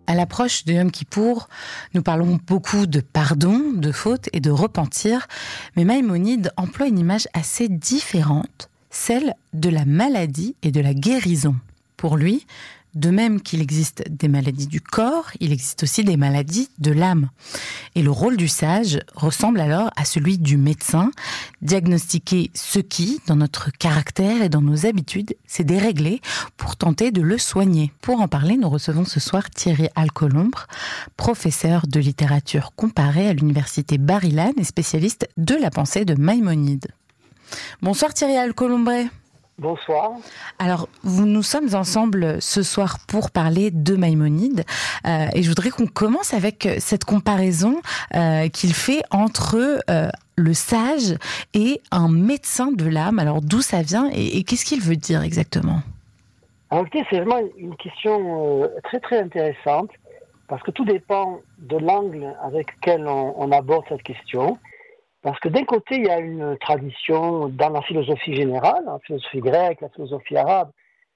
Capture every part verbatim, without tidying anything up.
À l'approche de Yom Kippour, nous parlons beaucoup de pardon, de faute et de repentir, mais Maïmonide emploie une image assez différente, celle de la maladie et de la guérison. Pour lui, de même qu'il existe des maladies du corps, il existe aussi des maladies de l'âme. Et le rôle du sage ressemble alors à celui du médecin, diagnostiquer ce qui, dans notre caractère et dans nos habitudes, s'est déréglé pour tenter de le soigner. Pour en parler, nous recevons ce soir Thierry Alcolombre, professeur de littérature comparée à l'université Bar-Ilan et spécialiste de la pensée de Maïmonide. Bonsoir Thierry Alcolombre. Bonsoir. Alors, vous, nous sommes ensemble ce soir pour parler de Maïmonide euh, et je voudrais qu'on commence avec cette comparaison euh, qu'il fait entre euh, le sage et un médecin de l'âme. Alors, d'où ça vient et, et qu'est-ce qu'il veut dire exactement ? En réalité, c'est vraiment une question euh, très très intéressante parce que tout dépend de l'angle avec lequel on, on aborde cette question. Parce que d'un côté, il y a une tradition dans la philosophie générale, la philosophie grecque, la philosophie arabe,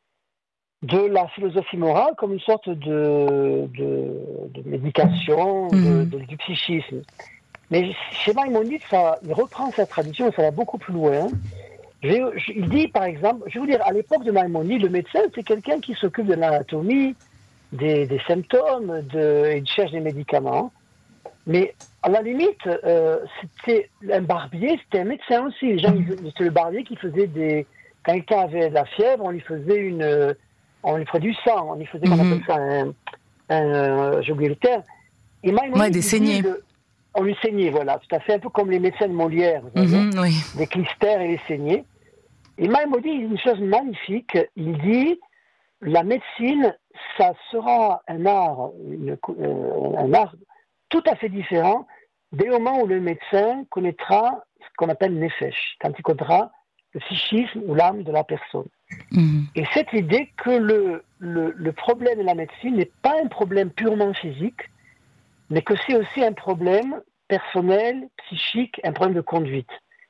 de la philosophie morale comme une sorte de, de, de médication, mmh. de, de, du psychisme. Mais chez Maïmonide, ça, il reprend cette tradition et ça va beaucoup plus loin. Je, je, il dit, par exemple, je vais vous dire, à l'époque de Maïmonide, le médecin, c'est quelqu'un qui s'occupe de l'anatomie, des, des symptômes, de, il cherche des médicaments. Mais à la limite, euh, c'était un barbier, c'était un médecin aussi. Les gens, c'était le barbier qui faisait des. Quand quelqu'un avait de la fièvre, on lui faisait une, on lui ferait du sang, on lui faisait, mm-hmm. on appelle ça un, un euh, j'ai oublié le terme. Et Maïmonide, ouais, des saignées. De, on lui saignait, voilà, tout à fait, un peu comme les médecins de Molière, vous mm-hmm, savez, oui. des clistères et les saignées. Et Maïmonide dit une chose magnifique. Il dit, la médecine, ça sera un art, une, euh, un art. tout à fait différent dès le moment où le médecin connaîtra ce qu'on appelle nefesh, quand il connaîtra le psychisme ou l'âme de la personne. Mmh. Et cette idée que le, le, le problème de la médecine n'est pas un problème purement physique, mais que c'est aussi un problème personnel, psychique, un problème de conduite.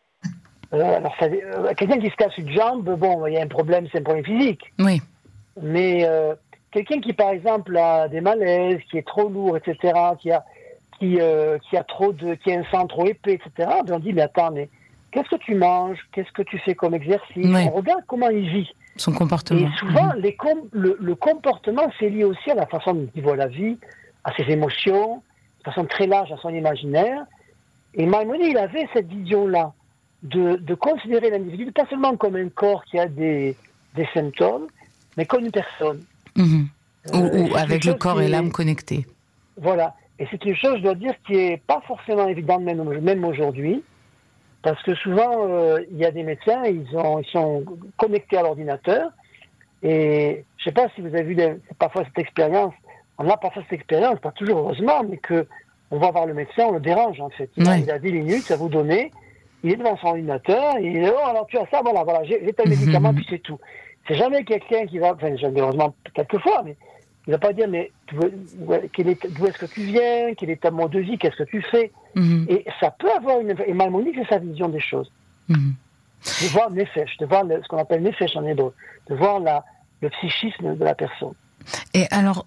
Euh, alors, ça, euh, quelqu'un qui se casse une jambe, bon, il y a un problème, c'est un problème physique. Oui. Mais euh, quelqu'un qui, par exemple, a des malaises, qui est trop lourd, et cetera, qui a Qui, euh, qui a trop de, qui a un sang trop épais, et cetera. On dit, mais attends, mais qu'est-ce que tu manges? Qu'est-ce que tu fais comme exercice? Oui. On regarde comment il vit. Son comportement. Et souvent, mmh. les com- le, le comportement, c'est lié aussi à la façon dont il voit la vie, à ses émotions, de façon très large à son imaginaire. Et Maïmonide, il avait cette vision-là, de, de considérer l'individu pas seulement comme un corps qui a des, des symptômes, mais comme une personne. Mmh. Euh, ou, ou avec le corps et l'âme connectés. Voilà. Et c'est une chose, je dois dire, qui n'est pas forcément évidente même, même aujourd'hui, parce que souvent, euh, il y a des médecins, ils, ont, ils sont connectés à l'ordinateur, et je ne sais pas si vous avez vu des, parfois cette expérience, on a parfois cette expérience, pas toujours heureusement, mais qu'on va voir le médecin, on le dérange en fait. Il, ouais. a, il a dix minutes à vous donner, il est devant son ordinateur, il dit, oh alors tu as ça, voilà, voilà, j'ai, j'ai tel médicament, puis c'est tout. C'est jamais quelqu'un qui va, enfin, heureusement quelquefois, mais il ne va pas dire, mais tu veux, quel est, d'où est-ce que tu viens, quel est ta mode de vie, qu'est-ce que tu fais. Mm-hmm. Et ça peut avoir une... Et Maïmonide, c'est sa vision des choses. Mm-hmm. De voir nefesh, de voir le, ce qu'on appelle nefesh en hébreu, de voir la, le psychisme de la personne. Et alors,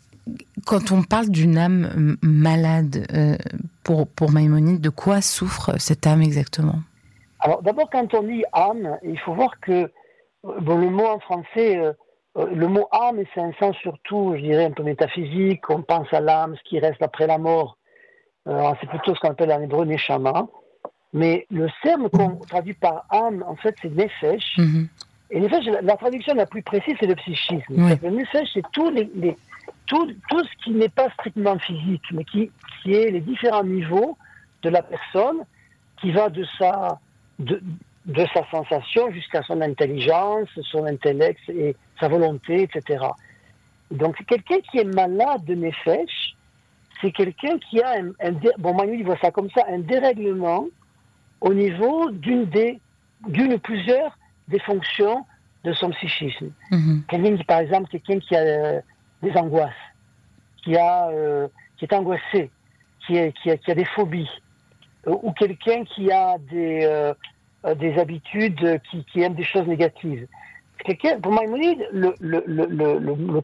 quand on parle d'une âme malade, euh, pour, pour Maïmonide, de quoi souffre cette âme exactement? Alors, d'abord, quand on dit âme, il faut voir que bon, le mot en français... Euh, Le mot âme, c'est un sens surtout, je dirais, un peu métaphysique. On pense à l'âme, ce qui reste après la mort. Euh, c'est plutôt ce qu'on appelle en hébreu neshama. Mais le terme qu'on traduit par âme, en fait, c'est nefesh. Mm-hmm. Et nefesh, la, la traduction la plus précise, c'est le psychisme. Oui. Le nefesh, c'est tout, les, les, tout, tout ce qui n'est pas strictement physique, mais qui, qui est les différents niveaux de la personne, qui va de sa... De, de sa sensation jusqu'à son intelligence, son intellect et sa volonté, et cetera. Donc, quelqu'un qui est malade de nefesh, c'est quelqu'un qui a un, un bon, Maïmonide voit ça comme ça, un dérèglement au niveau d'une des, d'une ou plusieurs des fonctions de son psychisme. Mm-hmm. Quelqu'un qui, par exemple, quelqu'un qui a euh, des angoisses, qui a, euh, qui est angoissé, qui, est, qui, a, qui a des phobies, euh, ou quelqu'un qui a des euh, des habitudes qui, qui aiment des choses négatives. Quelqu'un, pour Maïmonide, le, le, le, le, le,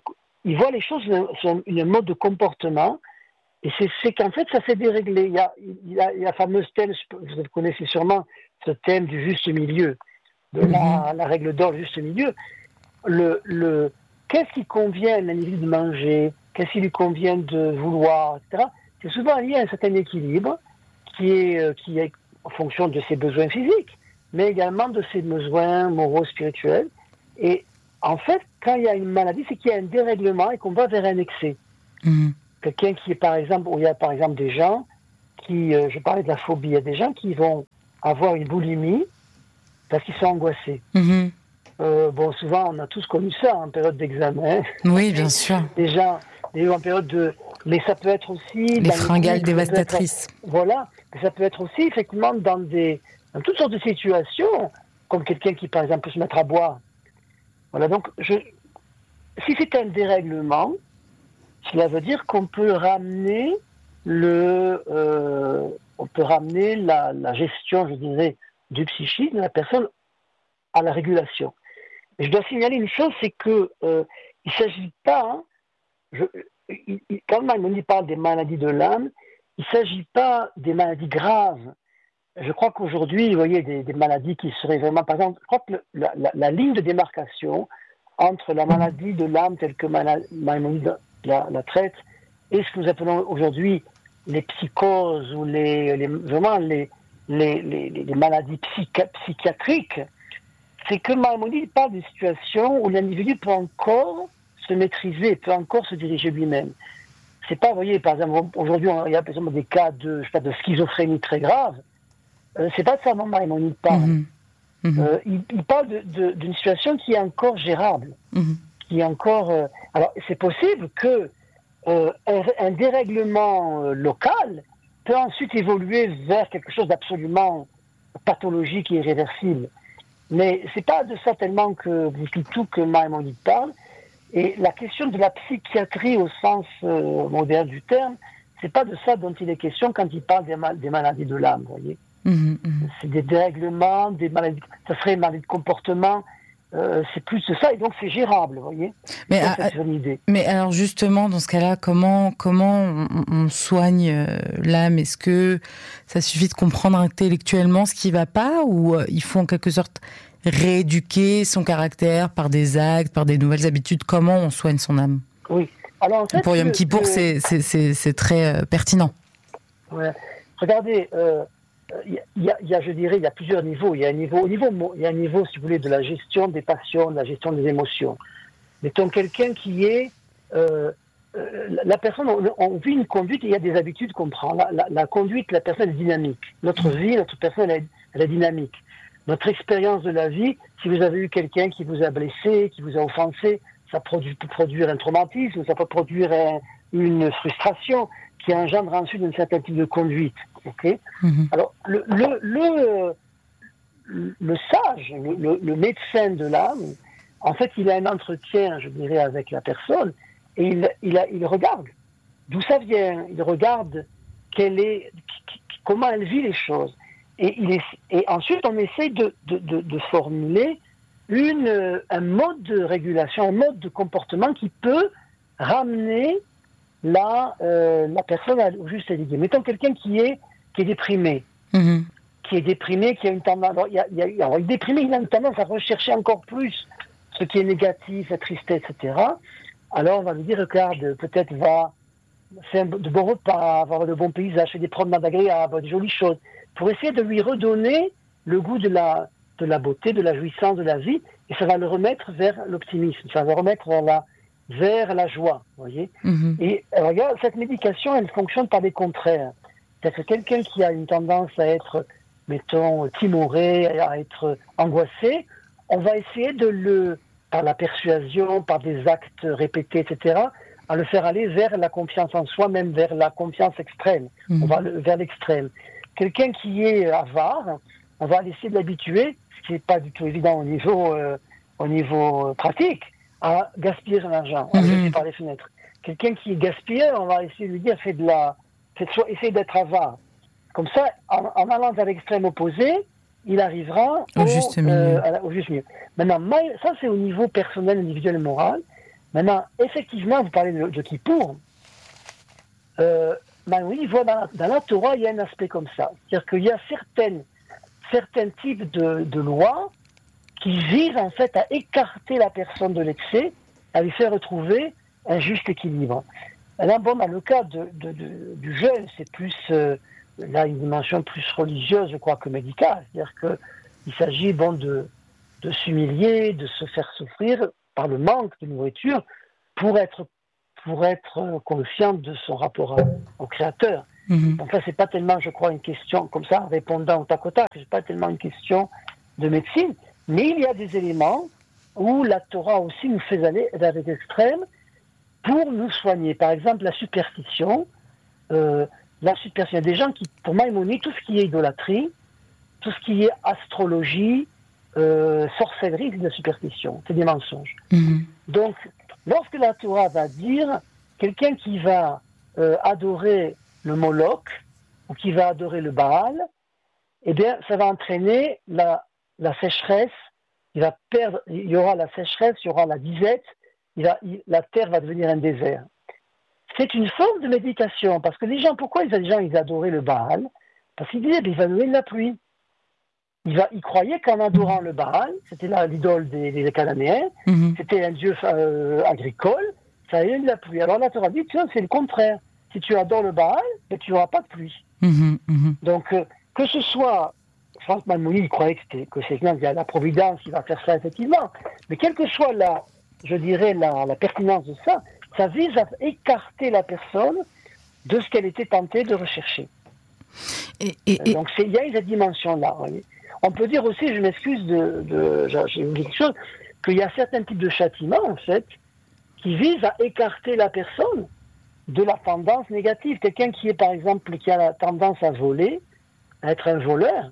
il voit les choses sur une mode de comportement, et c'est, c'est qu'en fait, ça s'est déréglé. Il y a, il y a, il y a la fameuse thème, vous connaissez sûrement ce thème du juste milieu, de la, la règle d'or, le juste milieu. Le, le, qu'est-ce qui convient à un individu de manger, qu'est-ce qui lui convient de vouloir, et cetera. C'est souvent lié à un certain équilibre qui est, qui est en fonction de ses besoins physiques, mais également de ses besoins moraux, spirituels. Et en fait, quand il y a une maladie, c'est qu'il y a un dérèglement et qu'on va vers un excès. Mmh. Quelqu'un qui est, par exemple, où il y a par exemple des gens qui, euh, je parlais de la phobie, il y a des gens qui vont avoir une boulimie parce qu'ils sont angoissés. Mmh. Euh, bon, souvent, on a tous connu ça en période d'examen. Oui, bien sûr. Des gens, des gens en période de... Mais ça peut être aussi... Les fringales dévastatrices. Être, voilà. Mais ça peut être aussi, effectivement, dans, des, dans toutes sortes de situations, comme quelqu'un qui, par exemple, peut se mettre à boire. Voilà, donc, je, si c'est un dérèglement, cela veut dire qu'on peut ramener le... Euh, on peut ramener la, la gestion, je dirais, du psychisme de la personne à la régulation. Et je dois signaler une chose, c'est que euh, il ne s'agit pas... Hein, je, il, il, quand Maïmonide parle des maladies de l'âme, il ne s'agit pas des maladies graves. Je crois qu'aujourd'hui, vous voyez, des, des maladies qui seraient vraiment... Par exemple, je crois que le, la, la, la ligne de démarcation entre la maladie de l'âme telle que Maïmonide la, la traite et ce que nous appelons aujourd'hui les psychoses ou les, les, vraiment les, les, les, les maladies psychi- psychiatriques, c'est que Maïmonide parle d'une situation où l'individu peut encore se maîtriser, peut encore se diriger lui-même. C'est pas, vous voyez, par exemple, aujourd'hui, il y a par exemple des cas de, je sais pas, de schizophrénie très grave. Euh, c'est pas de ça dont Maïmonide parle. Mmh. Mmh. Euh, il, il parle de, de, d'une situation qui est encore gérable, mmh. qui est encore. Euh, alors, c'est possible que euh, un, un dérèglement euh, local peut ensuite évoluer vers quelque chose d'absolument pathologique et irréversible. Mais c'est pas de ça tellement que du tout que Maïmonide parle. Et la question de la psychiatrie au sens euh, moderne du terme, c'est pas de ça dont il est question quand il parle des, mal- des maladies de l'âme, vous voyez. Mmh, mmh. C'est des dérèglements, des maladies, ça serait une maladie de comportement, euh, c'est plus de ça, et donc c'est gérable, vous voyez. Mais, à, c'est une idée. Mais alors justement, dans ce cas-là, comment, comment on, on soigne euh, l'âme ? Est-ce que ça suffit de comprendre intellectuellement ce qui ne va pas, ou euh, il faut en quelque sorte rééduquer son caractère par des actes, par des nouvelles habitudes ? Comment on soigne son âme ? Oui. Alors, en fait, pour Yom Kippour, le... c'est, c'est, c'est, c'est très euh, pertinent. Ouais. Regardez, euh, il y, a, il y a, je dirais, il y a plusieurs niveaux. Il y a un niveau, au niveau, il y a un niveau, si vous voulez, de la gestion des passions, de la gestion des émotions. Mettons quelqu'un qui est, euh, euh, la personne, on, on vit une conduite et il y a des habitudes qu'on prend. La, la, la conduite, la personne est dynamique. Notre vie, notre personne, elle est, elle est dynamique. Notre expérience de la vie, si vous avez eu quelqu'un qui vous a blessé, qui vous a offensé, ça produit, peut produire un traumatisme, ça peut produire un, une frustration qui engendre ensuite un certain type de conduite. Okay. Mm-hmm. Alors, le, le, le, le sage, le, le médecin de l'âme, en fait, il a un entretien, je dirais, avec la personne, et il, il, a, il regarde d'où ça vient, il regarde quelle est, comment elle vit les choses. Et, il est, et ensuite, on essaie de, de, de, de formuler une, un mode de régulation, un mode de comportement qui peut ramener la, euh, la personne au juste équilibre. Mettons quelqu'un qui est, qui est déprimé, mm-hmm. qui est déprimé, qui a une tendance, alors, il y a, il y a, alors, il est déprimé, il a une tendance à rechercher encore plus ce qui est négatif, la tristesse, et cetera. Alors, on va lui dire, regarde, peut-être va faire de bons repas, avoir de bons paysages, faire des promenades agréables, des jolies choses, pour essayer de lui redonner le goût de la, de la beauté, de la jouissance de la vie, et ça va le remettre vers l'optimisme, ça va le remettre vers la, vers la joie, vous voyez. Mm-hmm. Et regarde, cette médication, elle fonctionne par des contraires. C'est-à-dire que quelqu'un qui a une tendance à être, mettons, timoré, à être angoissé, on va essayer de le, par la persuasion, par des actes répétés, et cetera, à le faire aller vers la confiance en soi, même vers la confiance extrême. Mm-hmm. On va le, vers l'extrême. Quelqu'un qui est avare, on va essayer de l'habituer, ce qui n'est pas du tout évident au niveau, euh, au niveau pratique, à gaspiller son argent, à jeter mm-hmm. par les fenêtres. Quelqu'un qui est gaspilleur, on va essayer de lui dire, fais de la, fais de, essaye d'être avare. Comme ça, en, en allant vers l'extrême opposé, il arrivera au, au, juste, milieu. Euh, à la, au juste milieu. Maintenant, ça c'est au niveau personnel, individuel et moral. Maintenant, effectivement, vous parlez de, de Kippour. Euh, Maïmonide voit dans, dans la Torah, il y a un aspect comme ça. C'est-à-dire qu'il y a certaines, certains types de, de lois qui visent en fait à écarter la personne de l'excès, à lui faire retrouver un juste équilibre. Maintenant, bon, dans le cas de, de, de, du jeûne, c'est plus euh, là une dimension plus religieuse, je crois, que médicale. C'est-à-dire qu'il s'agit bon de, de s'humilier, de se faire souffrir par le manque de nourriture pour être pour être conscient de son rapport à, au Créateur. Mmh. Donc là, c'est pas tellement, je crois, une question comme ça, répondant au tac au tac, c'est pas tellement une question de médecine, mais il y a des éléments où la Torah aussi nous fait aller vers les extrêmes pour nous soigner. Par exemple, la superstition. Euh, la superstition. Il y a des gens qui, pour Maïmonide, tout ce qui est idolâtrie, tout ce qui est astrologie, euh, sorcellerie, c'est de la superstition, c'est des mensonges. Mmh. Donc, lorsque la Torah va dire quelqu'un qui va euh, adorer le Moloch ou qui va adorer le Baal, eh bien, ça va entraîner la, la sécheresse. Il va perdre. Il y aura la sécheresse, il y aura la disette. Il va, il, la terre va devenir un désert. C'est une forme de méditation parce que les gens, pourquoi les gens ils adoraient le Baal? Parce qu'ils disaient, il va donner de la pluie. Il, va, il croyait qu'en adorant le Baal, c'était là l'idole des, des Cananéens, mm-hmm. c'était un dieu euh, agricole, ça allait de la pluie. Alors la Torah dit, c'est le contraire. Si tu adores le Baal, ben, tu n'auras pas de pluie. Mm-hmm. Mm-hmm. Donc, euh, que ce soit, Franck Maïmonide, il croyait que, c'était, que c'est il y a la providence qui va faire ça, effectivement. Mais quelle que soit la, je dirais, la, la pertinence de ça, ça vise à écarter la personne de ce qu'elle était tentée de rechercher. Et, et, et... Donc, il y a cette dimension-là, vous voyez. On peut dire aussi, je m'excuse de, de j'ai oublié quelque chose, qu'il y a certains types de châtiments, en fait, qui visent à écarter la personne de la tendance négative. Quelqu'un qui est, par exemple, qui a la tendance à voler, à être un voleur,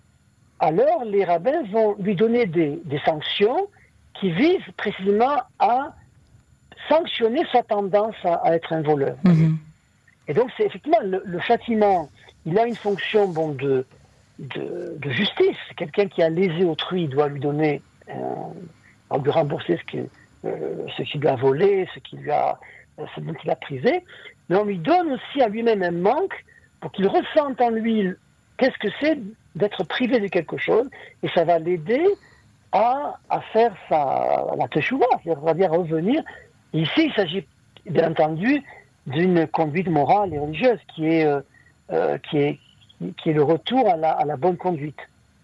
alors les rabbins vont lui donner des, des sanctions qui visent précisément à sanctionner sa tendance à, à être un voleur. Mmh. Et donc, c'est effectivement, le, le châtiment, il a une fonction, bon, de De, de justice. Quelqu'un qui a lésé autrui doit lui donner, euh, lui rembourser ce qu'il euh, ce qui lui a volé, ce qui lui a, ce dont il a privé, mais on lui donne aussi à lui-même un manque pour qu'il ressente en lui qu'est-ce que c'est d'être privé de quelque chose, et ça va l'aider à, à faire sa, la teshuva, c'est-à-dire revenir. Et ici, il s'agit bien entendu d'une conduite morale et religieuse qui est, euh, euh, qui est qui est le retour à la, à la bonne conduite.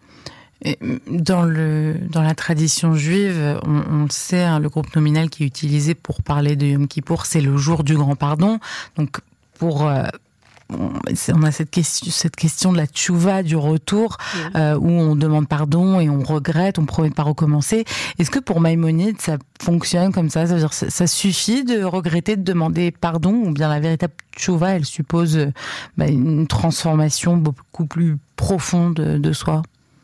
Et dans, le, dans la tradition juive, on, on le sait, hein, le groupe nominal qui est utilisé pour parler de Yom Kippour, c'est le jour du grand pardon. Donc, pour... Euh, on a cette question, cette question de la tchouva, du retour, oui. euh, où on demande pardon et on regrette, on promet de pas recommencer. Est-ce que pour Maïmonide, ça fonctionne comme ça? Ça veut dire, ça, ça suffit de regretter, de demander pardon, ou bien la véritable tchouva, elle suppose bah, une transformation beaucoup plus profonde de, de soi?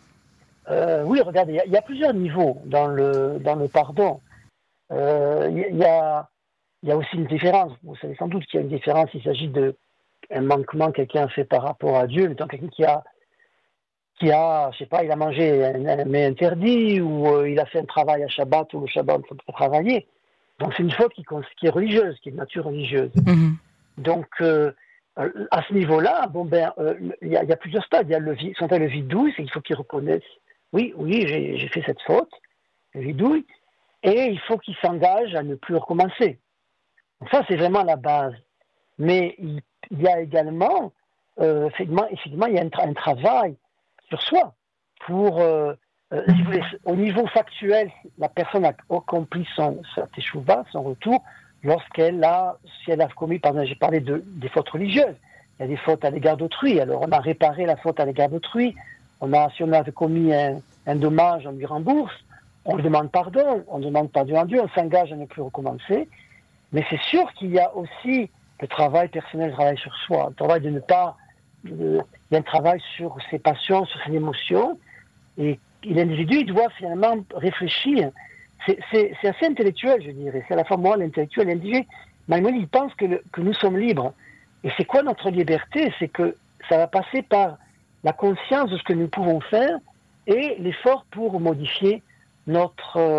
euh, Oui, regardez, il y, y a plusieurs niveaux dans le, dans le pardon. Il euh, y, y, a, y a aussi une différence. Vous savez sans doute qu'il y a une différence. Il s'agit de un manquement que quelqu'un a fait par rapport à Dieu, donc quelqu'un qui a, qui a, je sais pas, il a mangé un, un mets interdit, ou euh, il a fait un travail à Shabbat, ou le Shabbat il faut travailler. Donc c'est une faute qui, qui est religieuse, qui est de nature religieuse. Mm-hmm. Donc euh, à ce niveau-là, bon ben, il euh, y, y a plusieurs stades. Il y a le, ce qu'on appelle le vidouille, c'est qu'il faut qu'il reconnaisse, oui, oui, j'ai, j'ai fait cette faute, le vidouille, et il faut qu'il s'engage à ne plus recommencer. Donc ça, c'est vraiment la base. Mais il Il y a également, euh, effectivement, effectivement, il y a un, tra- un travail sur soi pour, euh, euh, si vous voulez, au niveau factuel, la personne a accompli son, sa teshuva, son retour, lorsqu'elle a, si elle a commis, par exemple, j'ai parlé de, des fautes religieuses, il y a des fautes à l'égard d'autrui, alors on a réparé la faute à l'égard d'autrui, on a, si on a commis un, un dommage, on lui rembourse, on lui demande pardon, on demande pardon à Dieu, on s'engage à ne plus recommencer, mais c'est sûr qu'il y a aussi le travail personnel, le travail sur soi, le travail de ne pas... De, il y a un travail sur ses passions, sur ses émotions, et, et l'individu il doit finalement réfléchir. C'est, c'est, c'est assez intellectuel, je dirais. C'est à la fois moral, intellectuel et individuel. Maïmonide, il pense que, le, que nous sommes libres. Et c'est quoi notre liberté? C'est que ça va passer par la conscience de ce que nous pouvons faire et l'effort pour modifier notre, euh,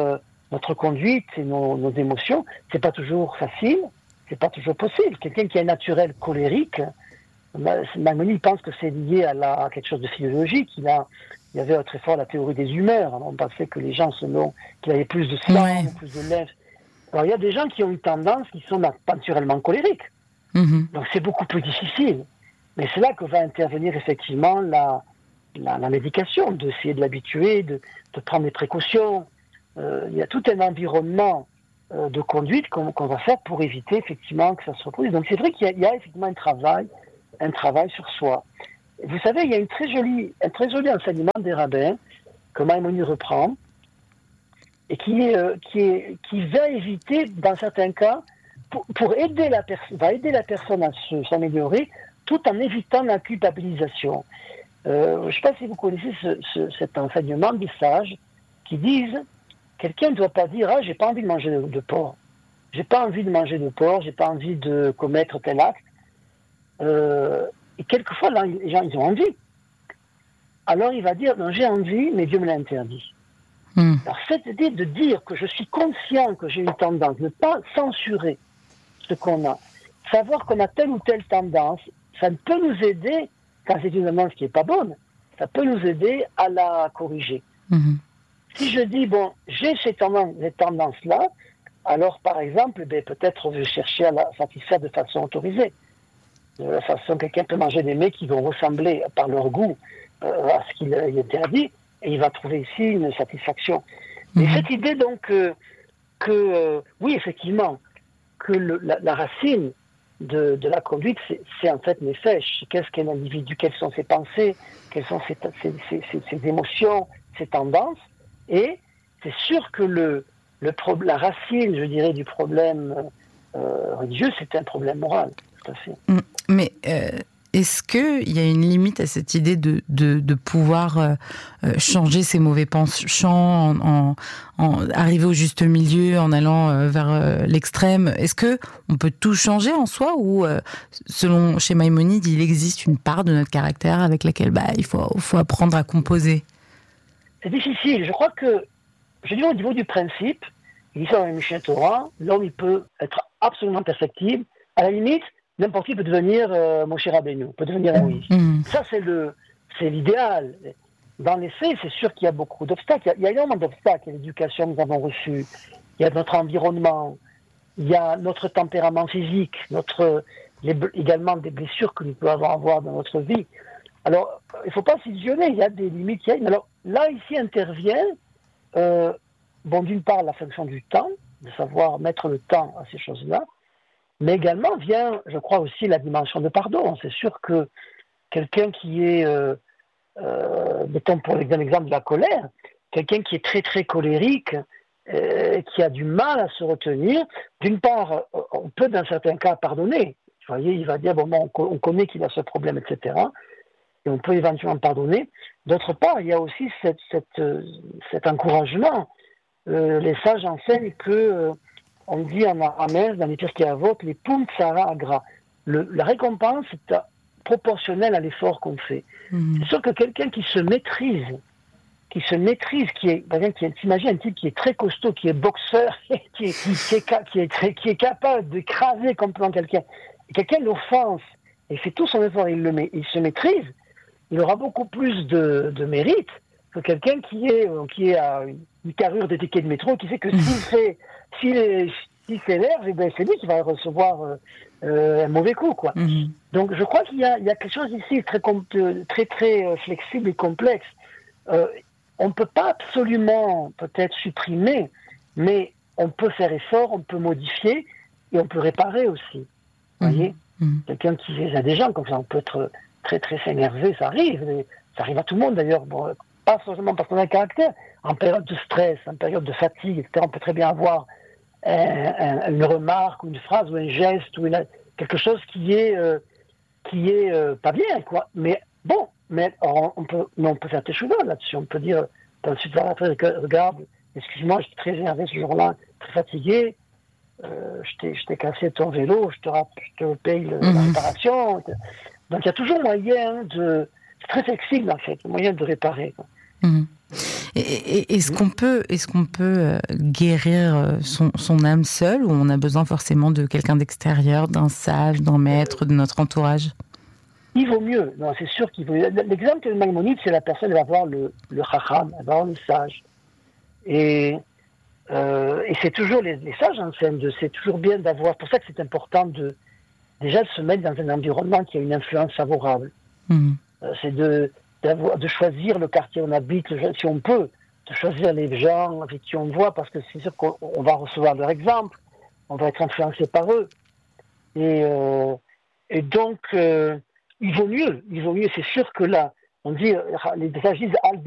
notre conduite et nos, nos émotions, c'est pas toujours facile, c'est pas toujours possible. Quelqu'un qui est naturel colérique, Maimonides pense que c'est lié à, la, à quelque chose de philologique. Il, a, il y avait très fort la théorie des humeurs. Alors on pensait que les gens, selon qu'il avait plus de sang, ouais. plus de lèvres. Alors il y a des gens qui ont une tendance, qui sont naturellement colériques. Mm-hmm. Donc c'est beaucoup plus difficile. Mais c'est là que va intervenir effectivement la, la, la médication, d'essayer de l'habituer, de, de prendre des précautions. Euh, il y a tout un environnement euh, de conduite qu'on, qu'on va faire pour éviter effectivement que ça se reproduise. Donc c'est vrai qu'il y a, il y a effectivement un travail, un travail sur soi. Vous savez, il y a une très jolie, un très joli enseignement des rabbins que Maïmonide reprend et qui, est, euh, qui, est, qui va éviter, dans certains cas, pour, pour aider la personne, va aider la personne à se, s'améliorer, tout en évitant la culpabilisation. Euh, je ne sais pas si vous connaissez ce, ce, cet enseignement des sages qui disent quelqu'un ne doit pas dire ah j'ai pas envie de manger de, de porc, j'ai pas envie de manger de porc, j'ai pas envie de commettre tel acte. Euh, et quelquefois là, les gens ils ont envie. Alors il va dire non j'ai envie mais Dieu me l'a interdit. Mmh. Alors cette idée de dire que je suis conscient que j'ai une tendance, ne pas censurer ce qu'on a, savoir qu'on a telle ou telle tendance, ça peut nous aider, quand c'est une tendance qui n'est pas bonne, ça peut nous aider à la corriger. Mmh. Si je dis, bon, j'ai ces tendances, ces tendances-là, alors par exemple, ben, peut-être je vais chercher à la satisfaire de façon autorisée. De la façon, quelqu'un peut manger des mets qui vont ressembler par leur goût euh, à ce qu'il est interdit, et il va trouver ici une satisfaction. Mmh. Et cette idée donc euh, que, euh, oui, effectivement, que le, la, la racine de, de la conduite, c'est, c'est en fait nefesh. Qu'est-ce qu'est l'individu? Quelles sont ses pensées? Quelles sont ses, ses, ses, ses, ses émotions, ses tendances? Et c'est sûr que le, le pro, la racine, je dirais, du problème euh, religieux, c'est un problème moral, tout à fait. Mais euh, est-ce qu'il y a une limite à cette idée de, de, de pouvoir euh, changer ses mauvais penchants, en, en, en arriver au juste milieu, en allant euh, vers euh, l'extrême? Est-ce que on peut tout changer en soi, ou euh, selon chez Maïmonide, il existe une part de notre caractère avec laquelle bah, il faut, faut apprendre à composer? C'est difficile. Je crois que, je dis au niveau du principe, il dit ça dans le Mishneh Torah, l'homme il peut être absolument perfectible. À la limite, n'importe qui peut devenir euh, Moshe Rabbeinu, peut devenir Moïse. Mmh. Ça, c'est, le, c'est l'idéal. Dans les faits, c'est sûr qu'il y a beaucoup d'obstacles. Il y a, il y a énormément d'obstacles. Il y a l'éducation que nous avons reçue, il y a notre environnement, il y a notre tempérament physique, notre, les, également des blessures que nous pouvons avoir, avoir dans notre vie. Alors, il ne faut pas s'illusionner, il y a des limites. Il y a... Alors, là, ici, intervient, euh, bon, d'une part, la fonction du temps, de savoir mettre le temps à ces choses-là, mais également vient, je crois aussi, la dimension de pardon. C'est sûr que quelqu'un qui est, euh, euh, mettons pour l'exemple de la colère, quelqu'un qui est très, très colérique, euh, qui a du mal à se retenir, d'une part, on peut, dans certains cas, pardonner. Vous voyez, il va dire, bon, bon on connaît qu'il a ce problème, et cetera, et on peut éventuellement pardonner. D'autre part, il y a aussi cette, cette, euh, cet encouragement. Euh, les sages enseignent que, euh, on dit en araméen, dans les Pirkei Avot, les pum tsara agra. Le, la récompense est à, proportionnelle à l'effort qu'on fait. Mmh. C'est sûr que quelqu'un qui se maîtrise, qui se maîtrise, qui est, par exemple, qui est, t'imagines un type qui est très costaud, qui est boxeur, qui est, qui est, qui est, qui est, très, qui est capable d'écraser complètement quelqu'un, et quelqu'un l'offense, et fait tout son effort, il, le met, il se maîtrise, il aura beaucoup plus de, de mérite que quelqu'un qui est, qui est à une carrure de ticket de métro, qui sait que s'il fait, s'il, est, s'il s'énerve, eh ben c'est lui qui va recevoir euh, euh, un mauvais coup, quoi. Mm-hmm. Donc je crois qu'il y a, il y a quelque chose ici très, très, très flexible et complexe. Euh, on ne peut pas absolument peut-être supprimer, mais on peut faire effort, on peut modifier et on peut réparer aussi. Vous mm-hmm. voyez, mm-hmm. quelqu'un qui, il y a des gens comme ça, on peut être très très s'énerver, ça arrive, ça arrive à tout le monde d'ailleurs, bon, pas forcément parce qu'on a un caractère, en période de stress, en période de fatigue, et cetera, on peut très bien avoir un, un, une remarque, ou une phrase, ou un geste, ou une, quelque chose qui est, euh, qui est euh, pas bien, quoi. Mais bon, mais on, on peut, mais on peut faire tes cheveux là-dessus, on peut dire, ensuite, regarde, excuse-moi, j'étais très énervé ce jour-là, très fatigué, euh, je, t'ai, je t'ai cassé ton vélo, je te, je te paye le, mmh. la réparation. Donc il y a toujours moyen de... C'est très flexible en fait, moyen de réparer. Quoi. Mmh. Et, et, est-ce qu'on peut, est-ce qu'on peut guérir son, son âme seul, ou on a besoin forcément de quelqu'un d'extérieur, d'un sage, d'un maître, de notre entourage? Il vaut mieux. Non, c'est sûr qu'il vaut mieux. L'exemple de Maïmonide, c'est la personne, elle va voir le, le chacham, elle va voir le sage. Et, euh, et c'est toujours, les, les sages enseignent, de, c'est toujours bien d'avoir, pour ça que c'est important de, déjà de se mettre dans un environnement qui a une influence favorable. Mmh. Euh, c'est de, d'avoir, de choisir le quartier où on habite, si on peut, de choisir les gens avec qui on voit, parce que c'est sûr qu'on on va recevoir leur exemple, on va être influencé par eux. Et, euh, et donc, euh, il vaut mieux, il vaut mieux, c'est sûr que là, on dit, les sages disent